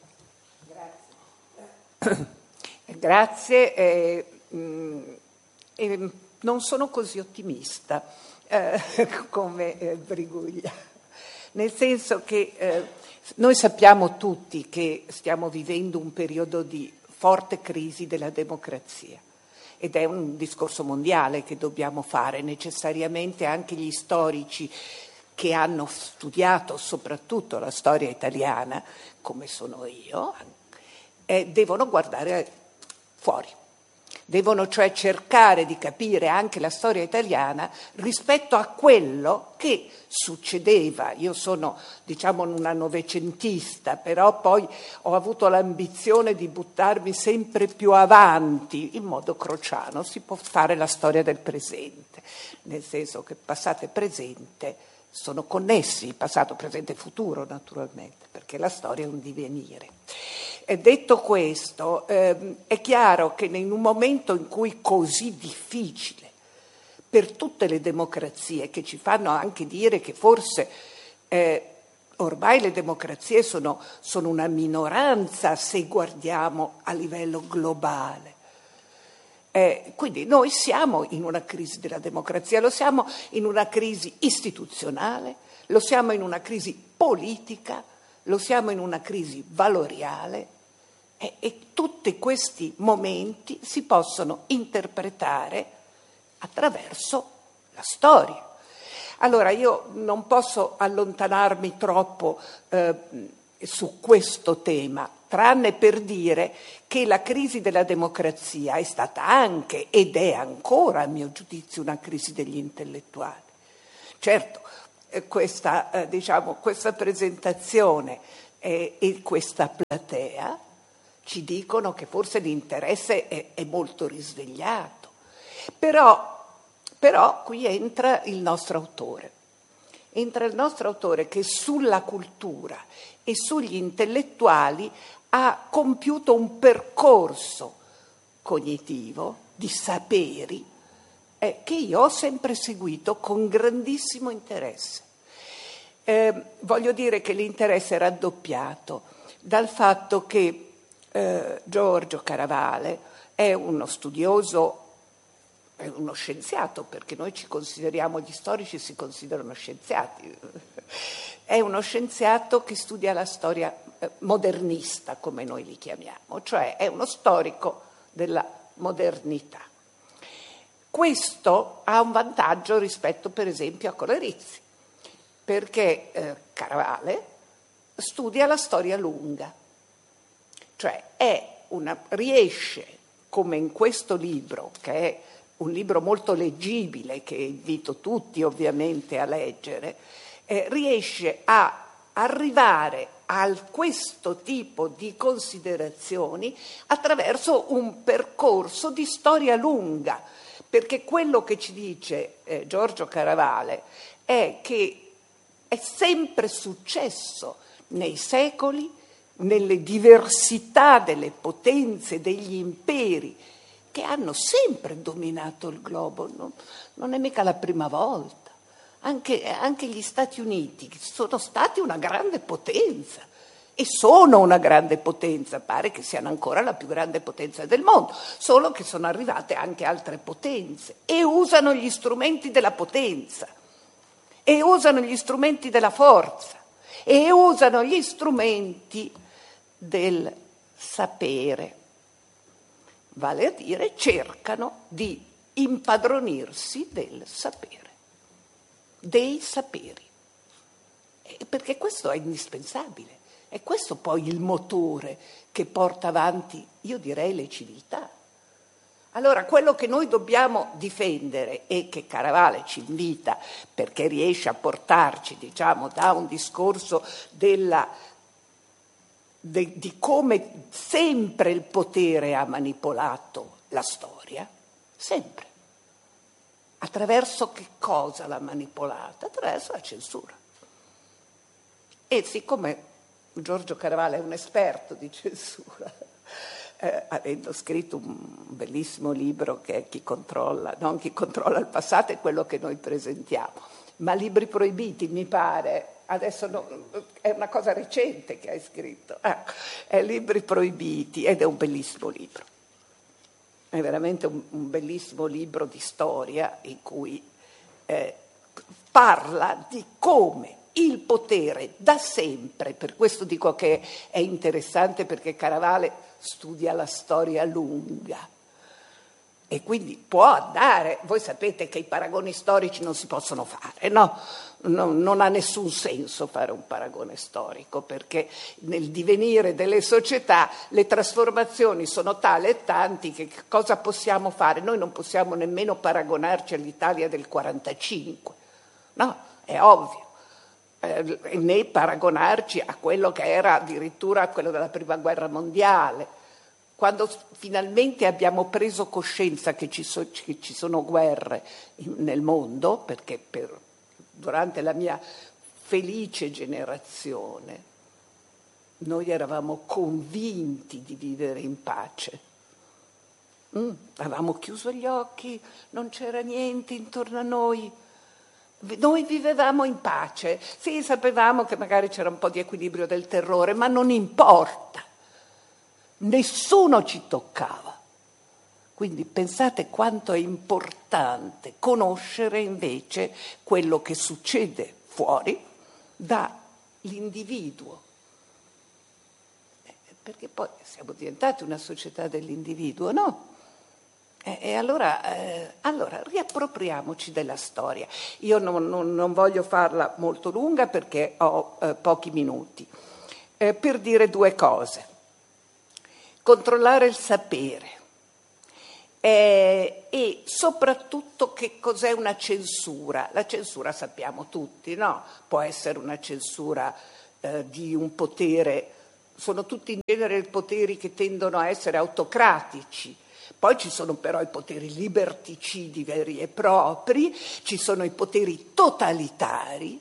Grazie. Grazie. Eh, mh, E non sono così ottimista eh, come eh, Briguglia, nel senso che eh, noi sappiamo tutti che stiamo vivendo un periodo di forte crisi della democrazia ed è un discorso mondiale che dobbiamo fare necessariamente. Anche gli storici che hanno studiato soprattutto la storia italiana, come sono io, eh, devono guardare fuori. Devono cioè cercare di capire anche la storia italiana rispetto a quello che succedeva. Io sono, diciamo, una novecentista, però poi ho avuto l'ambizione di buttarmi sempre più avanti, in modo crociano. Si può fare la storia del presente, nel senso che passato e presente sono connessi, passato, presente e futuro naturalmente, perché la storia è un divenire. E detto questo, ehm, è chiaro che in un momento in cui così difficile per tutte le democrazie, che ci fanno anche dire che forse eh, ormai le democrazie sono, sono una minoranza se guardiamo a livello globale. Eh, quindi noi siamo in una crisi della democrazia, lo siamo in una crisi istituzionale, lo siamo in una crisi politica, lo siamo in una crisi valoriale e, e tutti questi momenti si possono interpretare attraverso la storia. Allora io non posso allontanarmi troppo eh, su questo tema, tranne per dire che la crisi della democrazia è stata anche ed è ancora, a mio giudizio, una crisi degli intellettuali. Certo, eh, questa, eh, diciamo, questa presentazione eh, e questa platea ci dicono che forse l'interesse è, è molto risvegliato, però Però qui entra il nostro autore, entra il nostro autore che sulla cultura e sugli intellettuali ha compiuto un percorso cognitivo di saperi eh, che io ho sempre seguito con grandissimo interesse. Eh, voglio dire che l'interesse è raddoppiato dal fatto che eh, Giorgio Caravale è uno studioso, è uno scienziato, perché noi ci consideriamo, gli storici si considerano scienziati, è uno scienziato che studia la storia modernista, come noi li chiamiamo, cioè è uno storico della modernità. Questo ha un vantaggio rispetto per esempio a Colerizzi, perché eh, Caravale studia la storia lunga, cioè è una, riesce, come in questo libro, che è un libro molto leggibile, che invito tutti ovviamente a leggere, eh, riesce a arrivare a questo tipo di considerazioni attraverso un percorso di storia lunga, perché quello che ci dice eh, Giorgio Caravale è che è sempre successo nei secoli, nelle diversità delle potenze, degli imperi, che hanno sempre dominato il globo, no? Non è mica la prima volta. Anche, anche gli Stati Uniti sono stati una grande potenza e sono una grande potenza, pare che siano ancora la più grande potenza del mondo, solo che sono arrivate anche altre potenze e usano gli strumenti della potenza e usano gli strumenti della forza e usano gli strumenti del sapere. Vale a dire, cercano di impadronirsi del sapere, dei saperi, e perché questo è indispensabile, è questo poi il motore che porta avanti, io direi, le civiltà. Allora, quello che noi dobbiamo difendere e che Caravale ci invita, perché riesce a portarci, diciamo, da un discorso della De, di come sempre il potere ha manipolato la storia, sempre. Attraverso che cosa l'ha manipolata? Attraverso la censura. E siccome Giorgio Caravale è un esperto di censura, eh, avendo scritto un bellissimo libro che è Chi controlla, non Chi controlla il passato, è quello che noi presentiamo, ma Libri proibiti, mi pare, adesso no, è una cosa recente che hai scritto, ah, è Libri proibiti, ed è un bellissimo libro, è veramente un, un bellissimo libro di storia in cui eh, parla di come il potere da sempre, per questo dico che è interessante, perché Caravale studia la storia lunga e quindi può andare, voi sapete che i paragoni storici non si possono fare, no? No, non ha nessun senso fare un paragone storico, perché nel divenire delle società le trasformazioni sono tali e tanti che cosa possiamo fare? Noi non possiamo nemmeno paragonarci all'Italia del quarantacinque, no? È ovvio. Eh, né paragonarci a quello che era addirittura quello della prima guerra mondiale. Quando finalmente abbiamo preso coscienza che ci, so, che ci sono guerre in, nel mondo, perché per, durante la mia felice generazione noi eravamo convinti di vivere in pace. Mm, avevamo chiuso gli occhi, non c'era niente intorno a noi, noi vivevamo in pace, sì, sapevamo che magari c'era un po' di equilibrio del terrore, ma non importa, nessuno ci toccava. Quindi pensate quanto è importante conoscere invece quello che succede fuori dall'individuo, perché poi siamo diventati una società dell'individuo, no? E, e allora, eh, allora riappropriamoci della storia. Io non, non, non voglio farla molto lunga perché ho eh, pochi minuti, eh, per dire due cose. Controllare il sapere eh, e soprattutto che cos'è una censura. La censura sappiamo tutti, no? Può essere una censura eh, di un potere, sono tutti in genere poteri che tendono a essere autocratici. Poi ci sono però i poteri liberticidi veri e propri, ci sono i poteri totalitari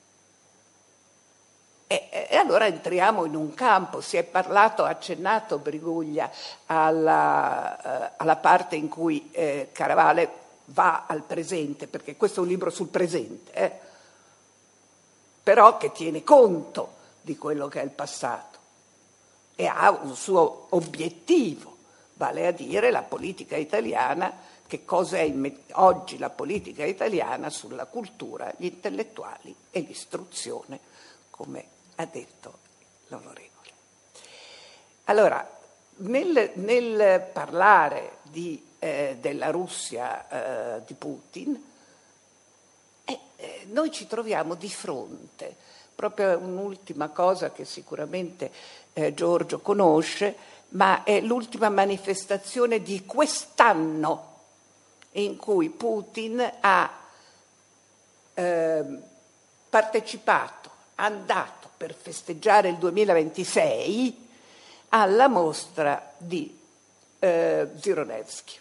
e, e allora entriamo in un campo. Si è parlato, ha accennato Briguglia alla, uh, alla parte in cui eh, Caravale va al presente, perché questo è un libro sul presente, eh, però che tiene conto di quello che è il passato e ha un suo obiettivo. Vale a dire la politica italiana, che cosa è oggi la politica italiana sulla cultura, gli intellettuali e l'istruzione, come ha detto l'onorevole. Allora, nel, nel parlare di, eh, della Russia eh, di Putin, eh, eh, noi ci troviamo di fronte, proprio un'ultima cosa che sicuramente eh, Giorgio conosce, ma è l'ultima manifestazione di quest'anno in cui Putin ha eh, partecipato, andato per festeggiare il duemilaventisei alla mostra di eh, Zhirnovsky.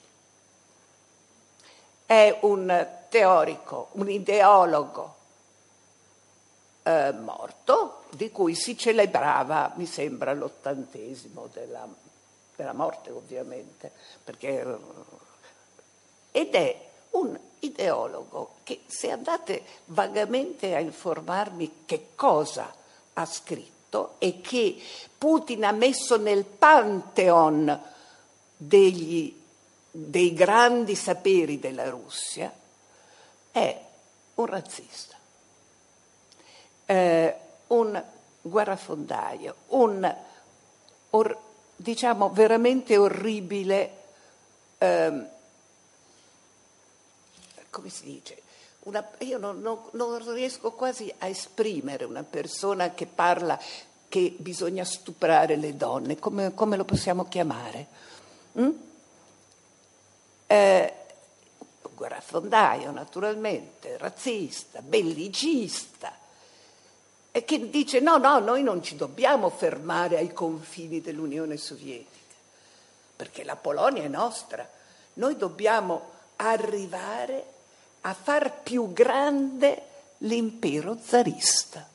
È un teorico, un ideologo eh, morto, di cui si celebrava, mi sembra, l'ottantesimo della, della morte, ovviamente, perché, ed è un ideologo che, se andate vagamente a informarmi che cosa ha scritto e che Putin ha messo nel pantheon degli, dei grandi saperi della Russia, è un razzista. Eh, un guerrafondaio, un or, diciamo veramente orribile, ehm, come si dice, una, io non, non, non riesco quasi a esprimere una persona che parla che bisogna stuprare le donne, come, come lo possiamo chiamare? Mm? Eh, guerrafondaio, naturalmente, razzista, bellicista, e che dice no, no, noi non ci dobbiamo fermare ai confini dell'Unione Sovietica, perché la Polonia è nostra, noi dobbiamo arrivare a far più grande l'impero zarista.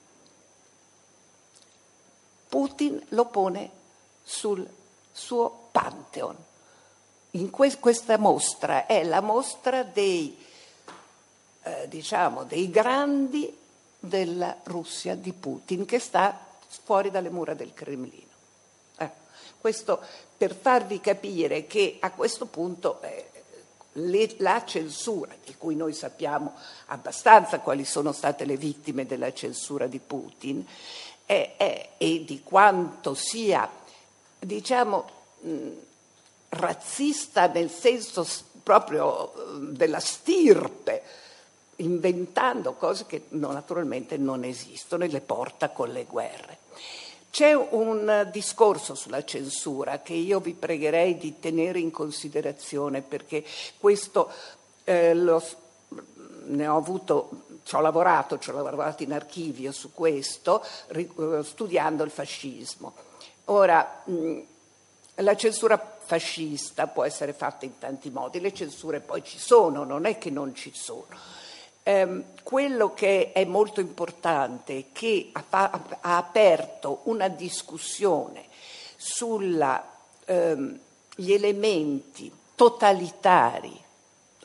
Putin lo pone sul suo pantheon. In que- questa mostra è la mostra dei, eh, diciamo, dei grandi della Russia di Putin, che sta fuori dalle mura del Cremlino. Eh, questo per farvi capire che a questo punto eh, le, la censura, di cui noi sappiamo abbastanza quali sono state le vittime della censura di Putin, eh, eh, e di quanto sia, diciamo, mh, razzista nel senso proprio uh, della stirpe, inventando cose che no, naturalmente non esistono, e le porta con le guerre. C'è un discorso sulla censura che io vi pregherei di tenere in considerazione, perché questo eh, lo, ne ho avuto, ci ho lavorato, ci ho lavorato in archivio su questo, ri, studiando il fascismo. Ora, mh, la censura fascista può essere fatta in tanti modi, le censure poi ci sono, non è che non ci sono. Eh, quello che è molto importante, che ha, ha aperto una discussione sugli ehm, elementi totalitari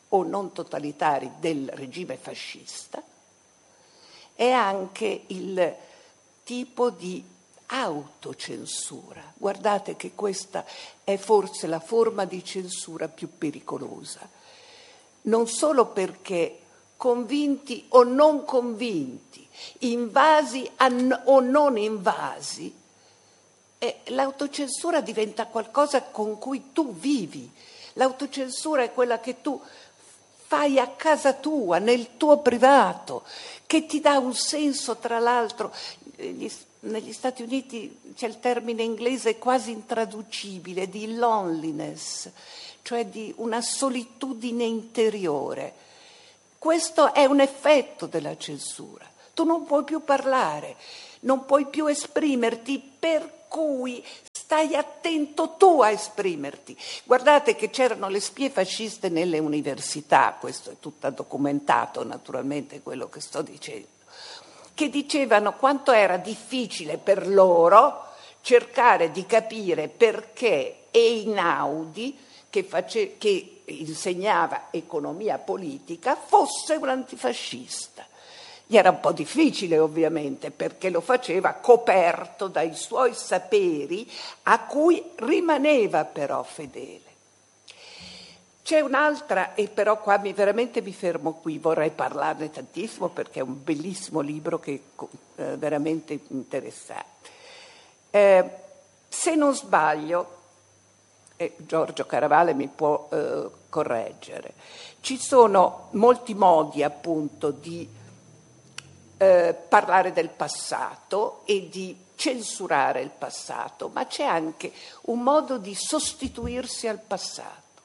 o non totalitari del regime fascista, è anche il tipo di autocensura. Guardate che questa è forse la forma di censura più pericolosa, non solo perché convinti o non convinti, invasi o non invasi, eh, l'autocensura diventa qualcosa con cui tu vivi. L'autocensura è quella che tu fai a casa tua, nel tuo privato, che ti dà un senso, tra l'altro, gli, negli Stati Uniti c'è il termine inglese quasi intraducibile di loneliness, cioè di una solitudine interiore. Questo è un effetto della censura. Tu non puoi più parlare, non puoi più esprimerti, per cui stai attento tu a esprimerti. Guardate che c'erano le spie fasciste nelle università, questo è tutto documentato naturalmente quello che sto dicendo, che dicevano quanto era difficile per loro cercare di capire perché Einaudi, che, face, che insegnava economia politica, fosse un antifascista. Gli era un po' difficile ovviamente perché lo faceva coperto dai suoi saperi a cui rimaneva però fedele. C'è un'altra, e però qua mi, veramente mi fermo qui, vorrei parlarne tantissimo perché è un bellissimo libro che è eh, veramente interessante. Eh, se non sbaglio, e Giorgio Caravale mi può eh, correggere, ci sono molti modi appunto di Eh, parlare del passato e di censurare il passato, ma c'è anche un modo di sostituirsi al passato.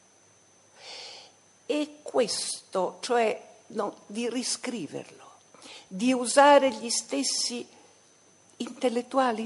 E questo, cioè no, di riscriverlo, di usare gli stessi intellettuali,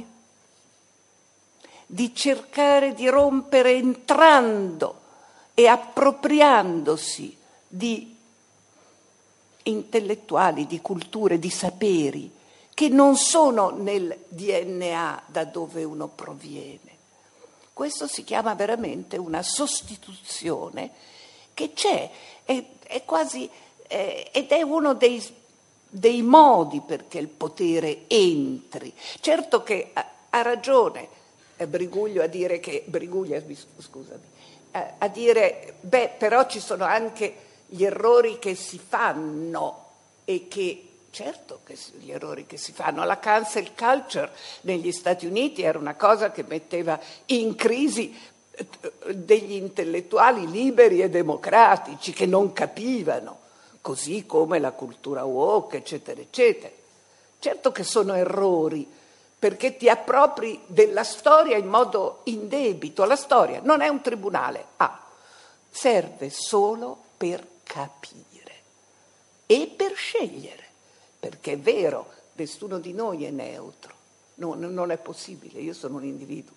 di cercare di rompere entrando e appropriandosi di intellettuali, di culture, di saperi che non sono nel D N A da dove uno proviene. Questo si chiama veramente una sostituzione che c'è, è, è quasi, è, ed è uno dei, dei modi perché il potere entri. Certo che ha, ha ragione Briguglio a dire che, Briguglio, scusami, a, a dire, beh, però ci sono anche gli errori che si fanno e che, certo che gli errori che si fanno, la cancel culture negli Stati Uniti era una cosa che metteva in crisi degli intellettuali liberi e democratici che non capivano, così come la cultura woke, eccetera, eccetera. Certo che sono errori, perché ti appropri della storia in modo indebito. La storia non è un tribunale, ah, serve solo per capire e per scegliere, perché è vero, nessuno di noi è neutro, no, non è possibile, io sono un individuo.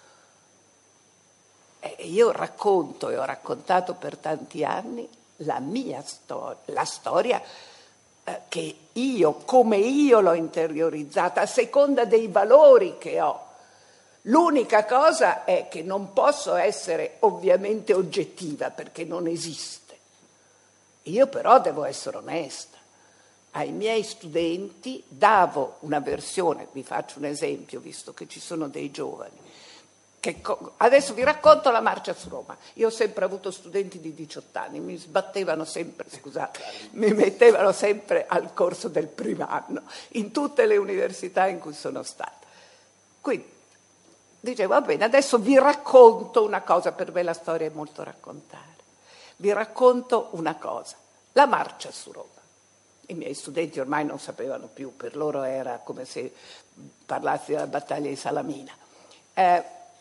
E io racconto e ho raccontato per tanti anni la mia storia, la storia eh, che io, come io l'ho interiorizzata, a seconda dei valori che ho. L'unica cosa è che non posso essere ovviamente oggettiva, perché non esiste. Io però devo essere onesta. Ai miei studenti davo una versione, vi faccio un esempio, visto che ci sono dei giovani, che co- adesso vi racconto la marcia su Roma. Io ho sempre avuto studenti di diciotto anni, mi sbattevano sempre, scusate, mi mettevano sempre al corso del primo anno, in tutte le università in cui sono stata. Quindi dicevo, va bene, adesso vi racconto una cosa, per me la storia è molto raccontare. Vi racconto una cosa, la marcia su Roma. I miei studenti ormai non sapevano più, per loro era come se parlassi della battaglia di Salamina. Eh,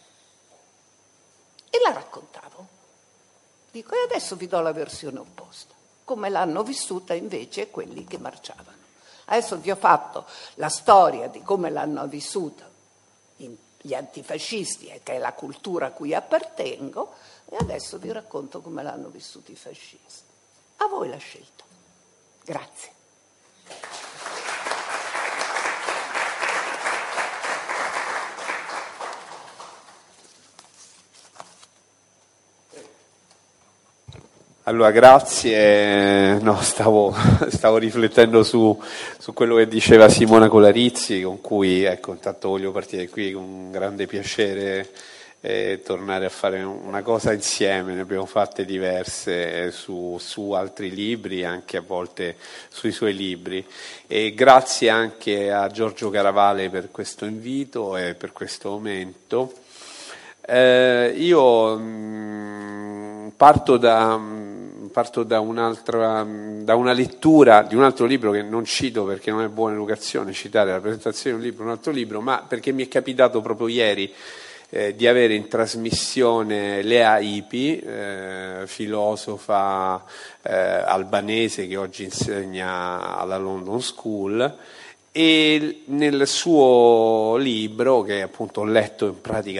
e la raccontavo. Dico, e adesso vi do la versione opposta, come l'hanno vissuta invece quelli che marciavano. Adesso vi ho fatto la storia di come l'hanno vissuta gli antifascisti, che è la cultura a cui appartengo, e adesso vi racconto come l'hanno vissuto i fascisti. A voi la scelta. Grazie. Allora, grazie. No, stavo, stavo riflettendo su, su quello che diceva Simona Colarizzi, con cui, ecco, intanto voglio partire qui con un grande piacere e tornare a fare una cosa insieme. Ne abbiamo fatte diverse su, su altri libri, anche a volte sui suoi libri. E grazie anche a Giorgio Caravale per questo invito e per questo momento. Eh, io mh, parto da... parto da un'altra, da una lettura di un altro libro che non cito perché non è buona educazione citare la presentazione di un libro, un altro libro, ma perché mi è capitato proprio ieri eh, di avere in trasmissione Lea Ipi, eh, filosofa eh, albanese che oggi insegna alla London School, e nel suo libro, che appunto ho letto in pratica